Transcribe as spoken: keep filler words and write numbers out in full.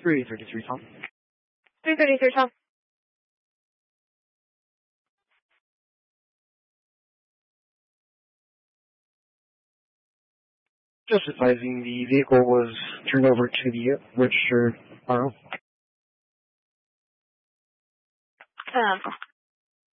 three thirty-three, Tom. three thirty-three, Tom. Just advising the vehicle was turned over to the registered R O. Um,